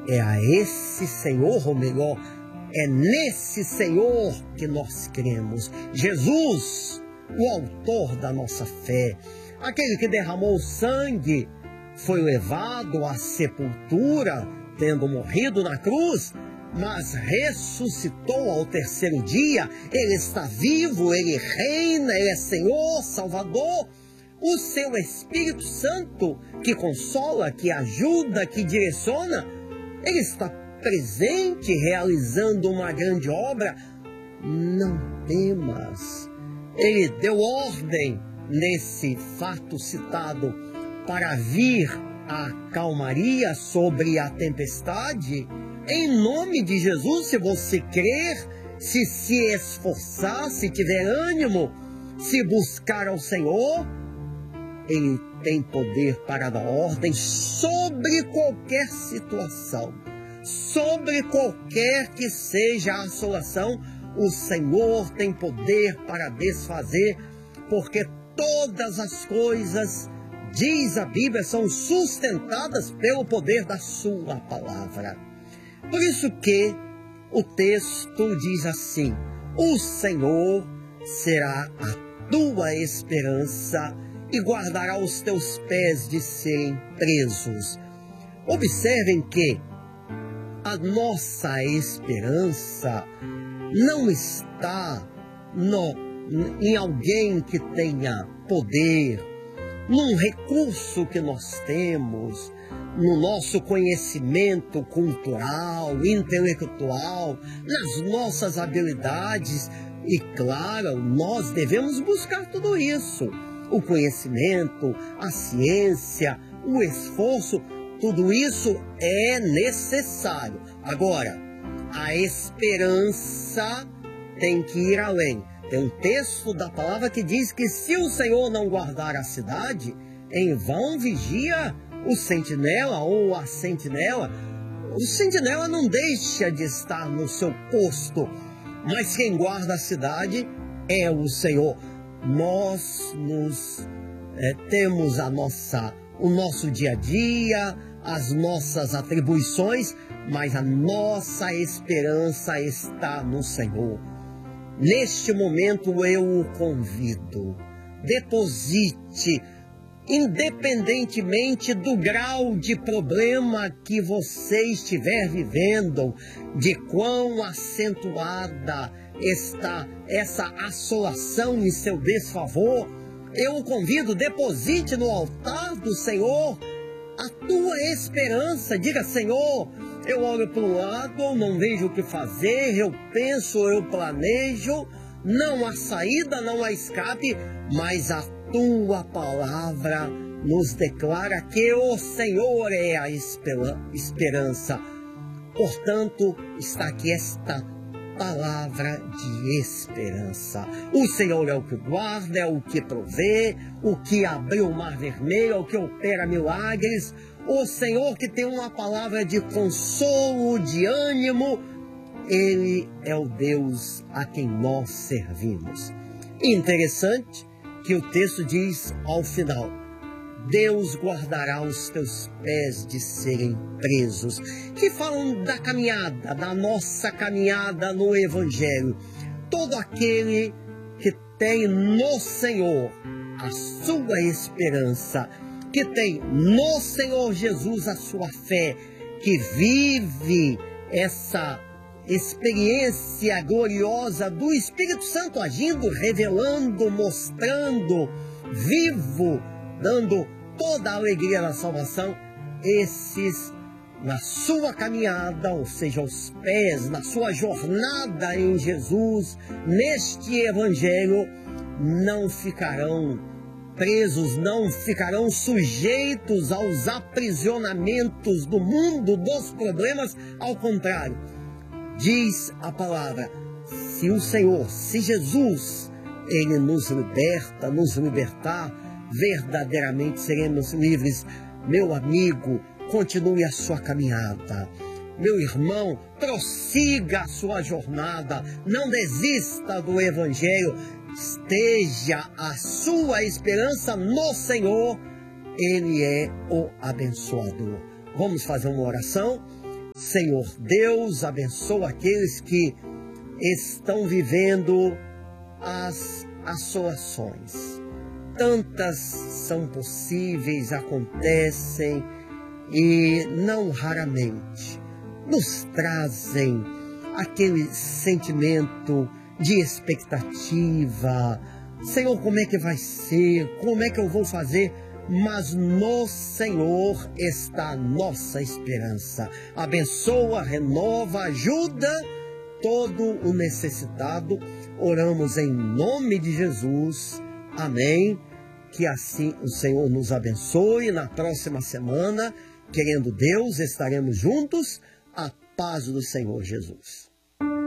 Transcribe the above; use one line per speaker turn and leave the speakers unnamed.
É a esse Senhor, ou melhor, é nesse Senhor que nós cremos. Jesus, o autor da nossa fé, aquele que derramou sangue, foi levado à sepultura, tendo morrido na cruz, mas ressuscitou ao terceiro dia. Ele está vivo, ele reina, ele é Senhor, Salvador. O seu Espírito Santo, que consola, que ajuda, que direciona, ele está presente, realizando uma grande obra. Não temas. Ele deu ordem nesse fato citado para vir a calmaria sobre a tempestade. Em nome de Jesus, se você crer, se esforçar, se tiver ânimo, se buscar ao Senhor, Ele tem poder para dar ordem sobre qualquer situação, sobre qualquer que seja a assolação. O Senhor tem poder para desfazer, porque todas as coisas, diz a Bíblia, são sustentadas pelo poder da sua palavra. Por isso que o texto diz assim: o Senhor será a tua esperança e guardará os teus pés de serem presos. Observem que a nossa esperança não está em alguém que tenha poder, num recurso que nós temos, no nosso conhecimento cultural, intelectual, nas nossas habilidades. E claro, nós devemos buscar tudo isso. O conhecimento, a ciência, o esforço, tudo isso é necessário. Agora, a esperança tem que ir além. Tem um texto da palavra que diz que se o Senhor não guardar a cidade, em vão vigia o sentinela ou a sentinela. O sentinela não deixa de estar no seu posto, mas quem guarda a cidade é o Senhor. Nós temos o nosso dia a dia, as nossas atribuições, mas a nossa esperança está no Senhor. Neste momento eu o convido, deposite, independentemente do grau de problema que você estiver vivendo, de quão acentuada está essa assolação em seu desfavor, eu o convido, deposite no altar do Senhor a tua esperança. Diga: Senhor, eu olho para o lado, não vejo o que fazer, eu penso, eu planejo, não há saída, não há escape, mas a tua palavra nos declara que o Senhor é a esperança. Portanto, está aqui esta palavra de esperança. O Senhor é o que guarda, é o que provê, o que abriu o mar vermelho, é o que opera milagres. O Senhor que tem uma palavra de consolo, de ânimo, Ele é o Deus a quem nós servimos. Interessante que o texto diz ao final: Deus guardará os teus pés de serem presos. Que falam da caminhada, da nossa caminhada no Evangelho. Todo aquele que tem no Senhor a sua esperança, que tem no Senhor Jesus a sua fé, que vive essa experiência gloriosa do Espírito Santo agindo, revelando, mostrando, vivo, dando toda a alegria da salvação, esses, na sua caminhada, ou seja, os pés, na sua jornada em Jesus, neste Evangelho, não ficarão presos, não ficarão sujeitos aos aprisionamentos do mundo, dos problemas. Ao contrário, diz a palavra, se o Senhor, se Jesus, Ele nos liberta, nos libertar, verdadeiramente seremos livres. Meu amigo, continue a sua caminhada. Meu irmão, prossiga a sua jornada. Não desista do Evangelho. Esteja a sua esperança no Senhor. Ele é o abençoador. Vamos fazer uma oração. Senhor Deus, abençoa aqueles que estão vivendo as assolações. Tantas são possíveis, acontecem e não raramente nos trazem aquele sentimento de expectativa. Senhor, como é que vai ser? Como é que eu vou fazer? Mas no Senhor está a nossa esperança. Abençoa, renova, ajuda todo o necessitado. Oramos em nome de Jesus. Amém. Que assim o Senhor nos abençoe. Na próxima semana, querendo Deus, estaremos juntos. A paz do Senhor Jesus.